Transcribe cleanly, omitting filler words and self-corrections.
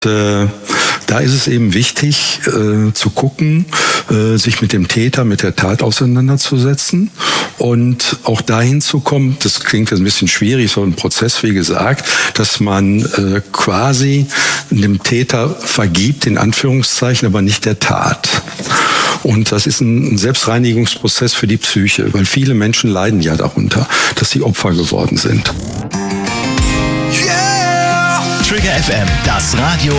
Da ist es eben wichtig zu gucken, sich mit dem Täter, mit der Tat auseinanderzusetzen und auch dahin zu kommen, das klingt jetzt ein bisschen schwierig, so ein Prozess, wie gesagt, dass man quasi dem Täter vergibt, in Anführungszeichen, aber nicht der Tat. Und das ist ein Selbstreinigungsprozess für die Psyche, weil viele Menschen leiden ja darunter, dass sie Opfer geworden sind. Trigger FM, das Radio